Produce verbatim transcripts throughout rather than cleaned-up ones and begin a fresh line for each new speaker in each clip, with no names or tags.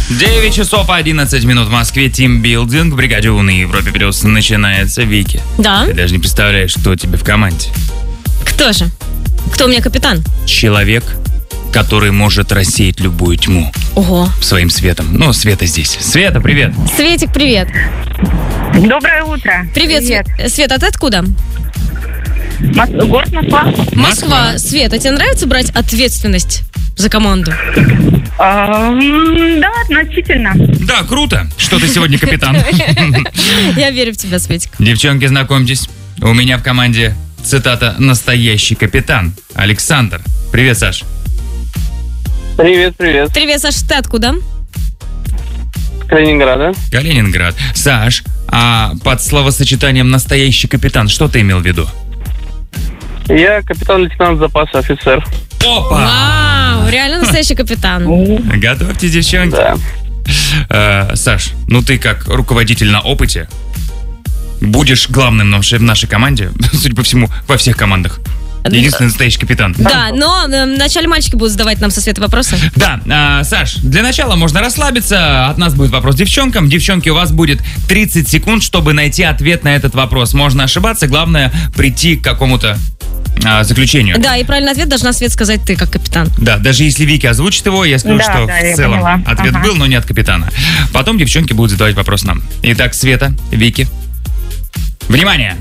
девять часов одиннадцать минут в Москве. Тимбилдинг в бригаде У на Европе Плюс начинается. Вики,
Да.
ты даже не представляешь, кто у тебя в команде.
Кто же? Кто у меня капитан?
Человек, который может рассеять любую тьму
Ого.
своим светом. Ну, Света здесь. Света, привет.
Светик, привет.
Доброе утро.
Привет,
Привет.
Свет. Свет, а ты откуда?
Мос- Город Москва.
Москва. Свет, а тебе нравится брать ответственность за команду?
А, м, да, относительно.
Да, круто, что ты сегодня капитан.
Я верю в тебя, Светик.
Девчонки, знакомьтесь. У меня в команде, цитата, настоящий капитан. Александр. Привет, Саш.
Привет, привет.
Привет, Саш, ты откуда?
Калининграда.
Калининград. Саш, а под словосочетанием «настоящий капитан» что ты имел в виду?
Я капитан-лейтенант запаса, офицер.
Опа!
Вау, реально настоящий капитан.
Готовьтесь, девчонки.
Да.
Э, Саш, ну ты как руководитель на опыте будешь главным в нашей, в нашей команде, судя по всему, во всех командах. Единственный настоящий капитан.
Да, но э, вначале мальчики будут задавать нам со Светой вопросы.
Да, а, Саш, для начала можно расслабиться. От нас будет вопрос девчонкам. Девчонки, у вас будет тридцать секунд, чтобы найти ответ на этот вопрос. Можно ошибаться, главное прийти к какому-то а, заключению.
Да, и правильный ответ должна, Свет, сказать ты, как капитан.
Да, даже если Вики озвучит его, я скажу,
Да,
что
да,
в
я
целом
поняла.
ответ
Ага.
был, но не от капитана. Потом девчонки будут задавать вопрос нам. Итак, Света, Вики. Внимание!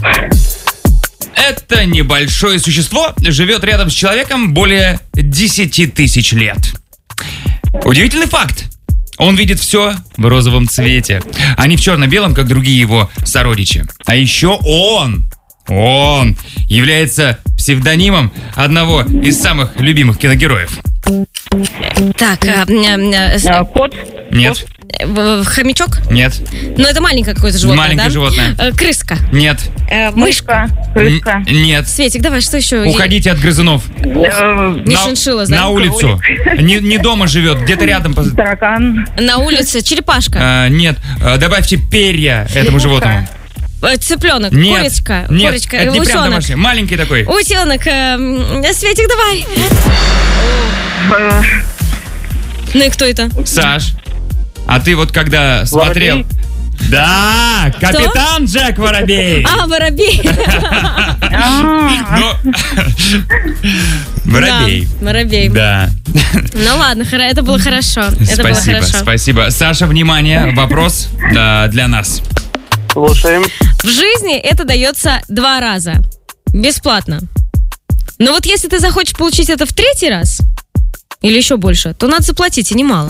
Это небольшое существо живет рядом с человеком более десять тысяч лет. Удивительный факт. Он видит все в розовом цвете, а не в черно-белом, как другие его сородичи. А еще он, он является псевдонимом одного из самых любимых киногероев.
Так, э, э, э,
А, Кот.
Нет,
э, хомячок?
нет,
Ну, это маленькое какое-то животное,
маленькое
да?
животное.
Э, крыска.
Нет,
Э, мышка.
Мышка. Крыска.
Н- нет.
Светик, давай, что еще?
Уходите от грызунов.
Э,
Не
На-
шиншилла, да?
На улицу. Не, не дома живет, где-то рядом. поз-
Таракан.
На улице черепашка,
А, нет, А, добавьте перья этому животному.
э, цыпленок,
Нет,
курочка,
нет,
курочка,
это
э,
не прям
утенок.
домашний, маленький такой.
Утенок, э, м, Светик, давай.
Э,
Ну и кто это?
Саш, а ты вот когда смотрел...
Воробей?
Да, капитан Джек Воробей.
А, воробей.
а,
Ну, Воробей.
Да, воробей.
Да.
Ну ладно, хоро- это было хорошо. Это было
Спасибо,
хорошо.
спасибо. Саша, внимание, вопрос да, для нас.
Слушаем.
В жизни это дается два раза. Бесплатно. Но вот если ты захочешь получить это в третий раз, или еще больше, то надо заплатить, и немало.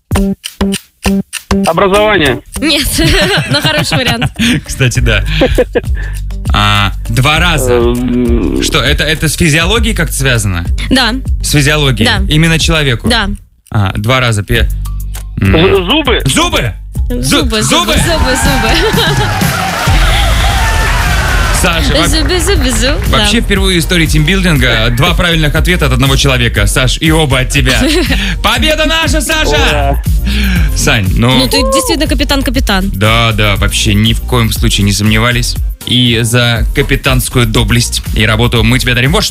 Образование.
Нет, но хороший вариант.
Кстати, да. А, два раза.
Эм,
Что, это, это с физиологией как-то связано?
Да,
С физиологией?
Да.
Именно человеку?
да.
А, два раза. Пе...
з- Зубы.
Зубы!
Зубы, зубы,
зубы?
зубы, зубы.
Саша, во-
Зубы, зубы, зубы.
вообще впервые в истории тимбилдинга два правильных ответа от одного человека. Саш, и оба от тебя. Победа наша, Саша!
Ура.
Сань, ну...
Ну ты действительно капитан-капитан.
Да, да, вообще ни в коем случае не сомневались. И за капитанскую доблесть и работу мы тебе дарим вот что.